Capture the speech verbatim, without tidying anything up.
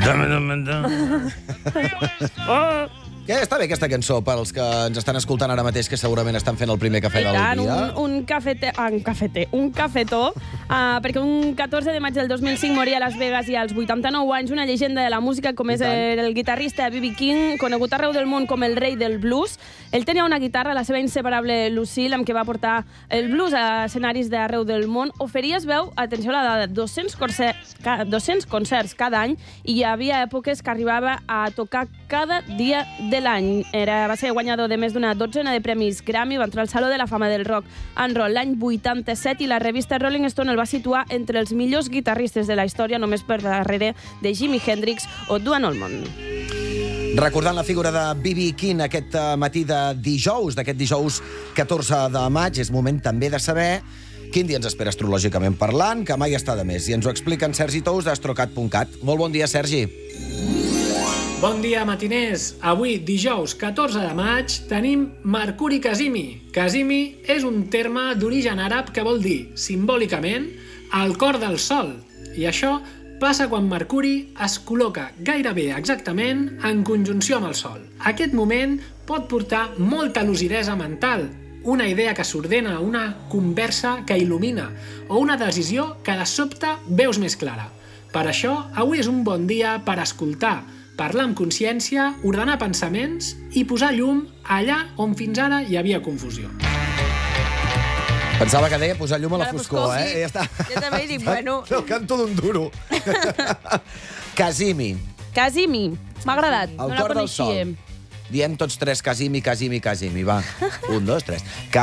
Dame, dame, dame. Oh. Ja està bé aquesta cançó pels que ens estan escoltant ara mateix, que segurament estan fent el primer cafè I del tant, dia. un, un cafetè, ah, un cafetè, un cafetó, uh, perquè un catorze de maig del dos mil cinc moria a Las Vegas i als vuitanta-nou anys una llegenda de la música com és el guitarrista B B King, conegut arreu del món com el rei del blues. Ell tenia una guitarra, la seva inseparable Lucille, amb què va portar el blues a escenaris d'arreu del món. Oferia, es veu, atenció a la dada, dos-cents concerts cada any, i hi havia èpoques que arribava a tocar cada dia de l'any. Era, va ser guanyador de més d'una dotzena de premis Grammy, va entrar al Saló de la Fama del Rock and Roll l'any vuitanta-set i la revista Rolling Stone el va situar entre els millors guitarristes de la història, només per darrere de Jimi Hendrix o Duane Allman. Recordant la figura de B B King aquest matí de dijous, d'aquest dijous catorze de maig, és moment també de saber quin dia ens espera astrològicament parlant, que mai està de més. I ens ho explica en Sergi Tous d'astrocat punt cat. Molt bon dia, Sergi. Bon dia, matiners. Avui, dijous catorze de maig, tenim Mercuri Casimi. Casimi és un terme d'origen àrab que vol dir, simbòlicament, el cor del sol. I això passa quan Mercuri es col·loca gairebé exactament en conjunció amb el sol. Aquest moment pot portar molta lucidesa mental, una idea que s'ordena, una conversa que il·lumina o una decisió que de sobte veus més clara. Per això, avui és un bon dia per escoltar, parlar amb consciència, ordenar pensaments i posar llum allà on fins ara hi havia confusió. Pensava que deia posar llum a la, A la foscor, foscor, eh? sí. Ja està. Jo també hi dic, bueno. El canto d'un duro. Casimi. Casimi, m'ha agradat, El no la cor del sol. coneixíem. Diem tots tres Casimi, Casimi, Casimi. Va, un, dos, tres.